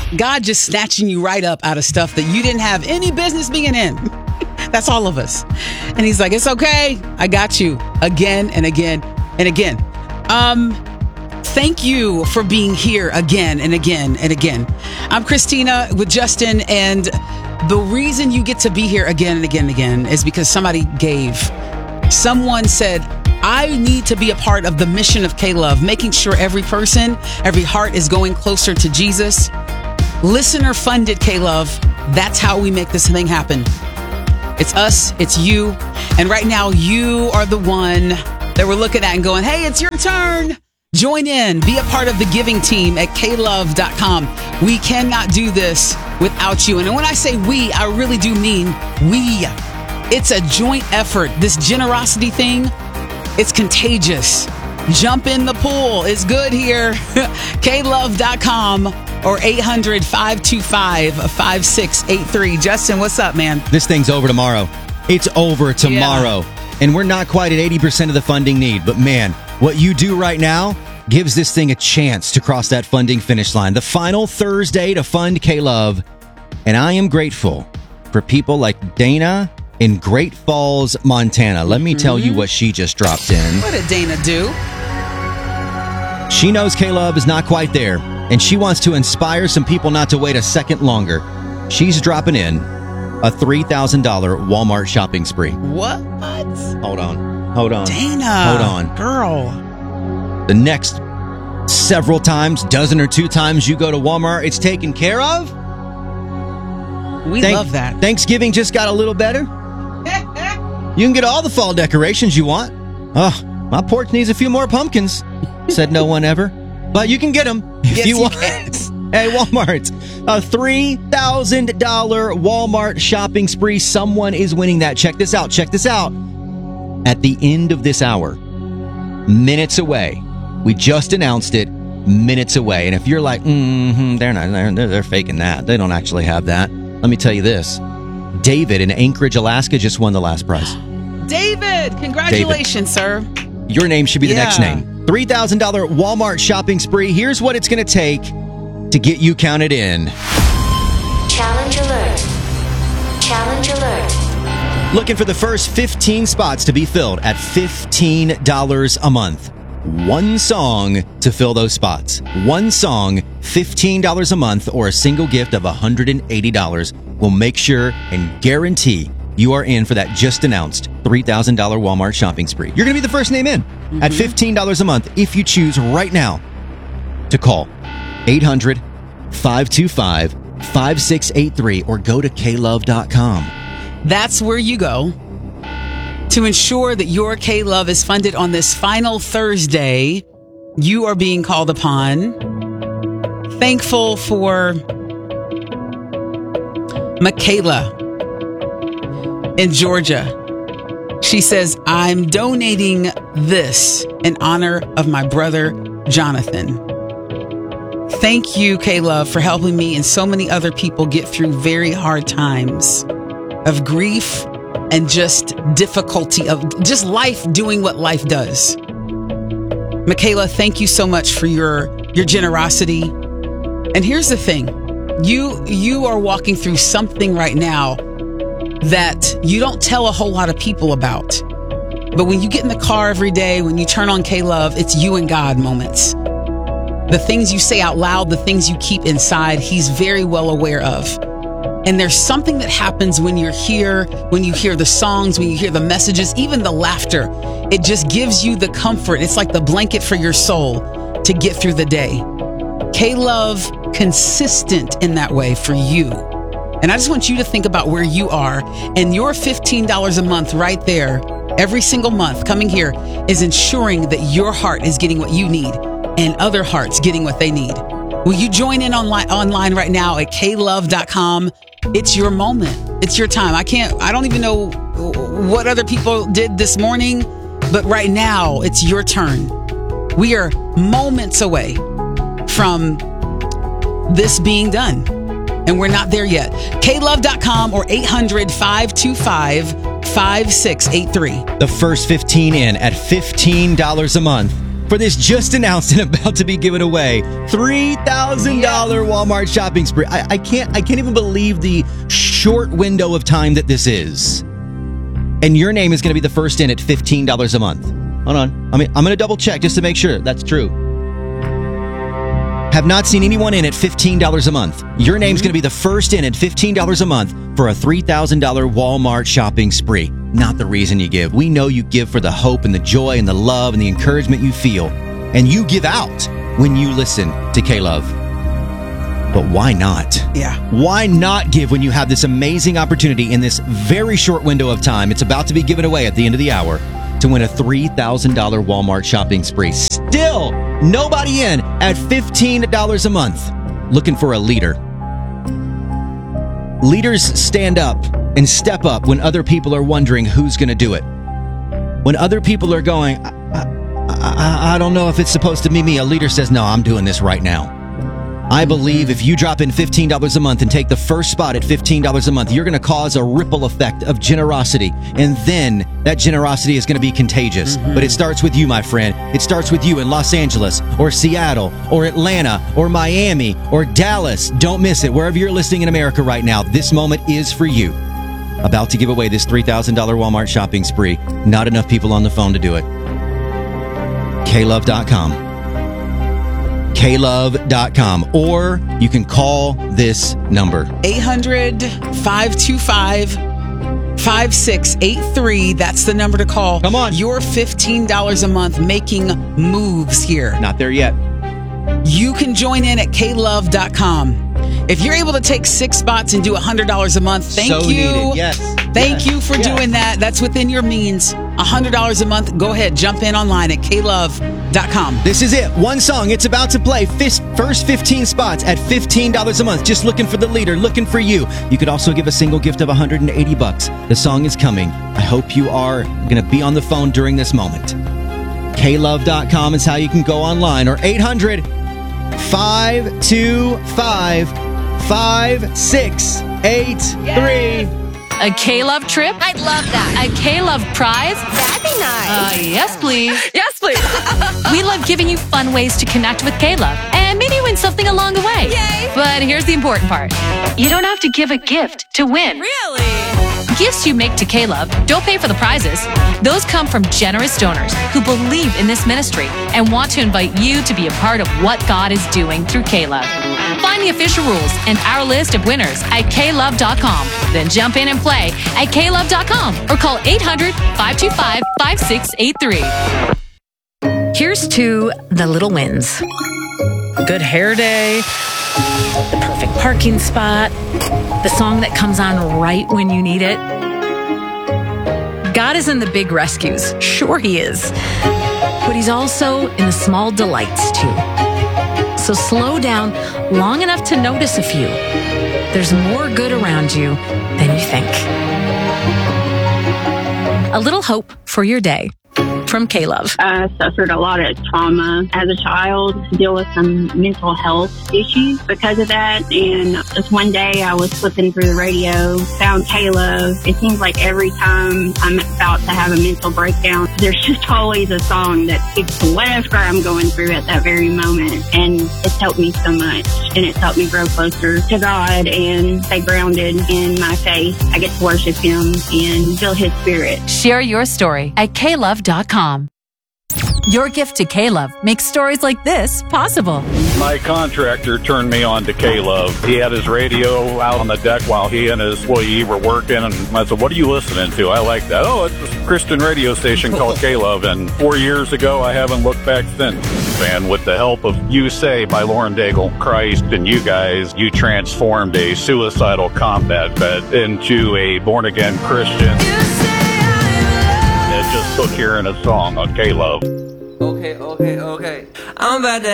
God just snatching you right up out of stuff that you didn't have any business being in. That's all of us. And he's like, it's okay. I got you again and again and again. Thank you for being here again and again and again. I'm Christina with Justin, and the reason you get to be here again and again and again is because somebody gave. Someone said, I need to be a part of the mission of K-Love, making sure every person, every heart is going closer to Jesus. Listener funded K-Love. That's how we make this thing happen. It's us, it's you. And right now, you are the one that we're looking at and going, hey, it's your turn. Join in, be a part of the giving team at klove.com. We cannot do this without you. And when I say we, I really do mean we. It's a joint effort. This generosity thing, it's contagious. Jump in the pool. It's good here. klove.com or 800-525-5683. Justin, what's up, man? This thing's over tomorrow. It's over tomorrow. Yeah. And we're not quite at 80% of the funding need. But man, what you do right now gives this thing a chance to cross that funding finish line. The final Thursday to fund K-Love. And I am grateful for people like Dana in Great Falls, Montana. Let me tell you what she just dropped in. What did Dana do? She knows K-Love is not quite there, and she wants to inspire some people not to wait a second longer. She's dropping in a $3,000 Walmart shopping spree. What? Hold on. Dana. Hold on. Girl. The next several times, dozen or two times you go to Walmart, it's taken care of. We love that. Thanksgiving just got a little better. You can get all the fall decorations you want. Oh, my porch needs a few more pumpkins, said no one ever. But you can get them if you want. Hey, Walmart, a $3,000 Walmart shopping spree. Someone is winning that. Check this out. At the end of this hour, minutes away, we just announced it, minutes away. And if you're like, they're faking that. They don't actually have that. Let me tell you this. David in Anchorage, Alaska just won the last prize. David, congratulations, sir. Your name should be the next name. $3,000 Walmart shopping spree. Here's what it's going to take to get you counted in. Challenge alert. Looking for the first 15 spots to be filled at $15 a month. One song to fill those spots. One song, $15 a month, or a single gift of $180 will make sure and guarantee you are in for that just announced $3,000 Walmart shopping spree. You're going to be the first name in at $15 a month if you choose right now to call 800-525-5683 or go to klove.com. That's where you go to ensure that your K-Love is funded on this final Thursday. You are being called upon. Thankful for Michaela in Georgia. She says, I'm donating this in honor of my brother, Jonathan. Thank you, K-Love, for helping me and so many other people get through very hard times of grief and just difficulty of just life doing what life does. Michaela, thank you so much for your generosity. And here's the thing. You are walking through something right now that you don't tell a whole lot of people about. But when you get in the car every day, when you turn on K-Love, it's you and God moments. The things you say out loud, the things you keep inside, he's very well aware of. And there's something that happens when you're here, when you hear the songs, when you hear the messages, even the laughter. It just gives you the comfort. It's like the blanket for your soul to get through the day. K-Love, consistent in that way for you. And I just want you to think about where you are, and your $15 a month right there, every single month coming here is ensuring that your heart is getting what you need and other hearts getting what they need. Will you join in online right now at klove.com? It's your moment. It's your time. I don't even know what other people did this morning, but right now it's your turn. We are moments away from this being done, and we're not there yet. klove.com or 800-525-5683. The first 15 in at $15 a month. for this just announced and about to be given away $3,000 Walmart shopping spree. I can't even believe the short window of time that this is. And your name is going to be the first in at $15 a month. Hold on. I'm going to double check just to make sure that's true. Have not seen anyone in at $15 a month. Your name's going to be the first in at $15 a month for a $3,000 Walmart shopping spree. Not the reason you give. We know you give for the hope and the joy and the love and the encouragement you feel. And you give out when you listen to K-Love. But why not? Yeah. Why not give when you have this amazing opportunity in this very short window of time? It's about to be given away at the end of the hour to win a $3,000 Walmart shopping spree. Still, nobody in at $15 a month. Looking for a leader. Leaders stand up and step up when other people are wondering who's going to do it. When other people are going, I don't know if it's supposed to be me, a leader says, no, I'm doing this right now. I believe if you drop in $15 a month and take the first spot at $15 a month, you're going to cause a ripple effect of generosity. And then that generosity is going to be contagious. But it starts with you, my friend. It starts with you in Los Angeles or Seattle or Atlanta or Miami or Dallas. Don't miss it. Wherever you're listening in America right now, this moment is for you. About to give away this $3,000 Walmart shopping spree. Not enough people on the phone to do it. KLove.com. KLove.com. Or you can call this number. 800-525-5683. That's the number to call. Come on. You're $15 a month making moves here. Not there yet. You can join in at KLove.com. If you're able to take 6 spots and do $100 a month, thank you. Needed. Yes. Thank you for doing that. That's within your means. $100 a month. Go ahead. Jump in online at KLove.com. This is it. One song. It's about to play. First 15 spots at $15 a month. Just looking for the leader. Looking for you. You could also give a single gift of $180. The song is coming. I hope you are going to be on the phone during this moment. KLove.com is how you can go online. Or 800-525-5683. A K-Love trip? I'd love that. A K-Love prize? That'd be nice. Yes, please. Yes, please. We love giving you fun ways to connect with K-Love and maybe win something along the way. Yay. But here's the important part. You don't have to give a gift to win. Really? Gifts you make to K-Love don't pay for the prizes. Those come from generous donors who believe in this ministry and want to invite you to be a part of what God is doing through K-Love. Find the official rules and our list of winners at klove.com. Then jump in and play at klove.com or call 800-525-5683. Here's to the little wins. Good hair day, the perfect parking spot, the song that comes on right when you need it. God is in the big rescues. Sure he is. But he's also in the small delights too. So slow down long enough to notice a few. There's more good around you than you think. A little hope for your day from K-Love. I suffered a lot of trauma as a child, deal with some mental health issues because of that. And just one day I was flipping through the radio, found K-Love. It seems like every time I'm about to have a mental breakdown, there's just always a song that speaks to whatever I'm going through at that very moment. And it's helped me so much. And it's helped me grow closer to God and stay grounded in my faith. I get to worship Him and feel His Spirit. Share your story at klove.com. Your gift to K-Love makes stories like this possible. My contractor turned me on to K-Love. He had his radio out on the deck while he and his employee were working, and I said, what are you listening to? I like that. Oh, it's a Christian radio station called K-Love, and 4 years ago, I haven't looked back since. And with the help of You Say by Lauren Daigle, Christ and you guys, you transformed a suicidal combat vet into a born-again Christian. It just took hearing a song on K-Love. Okay. I'm about to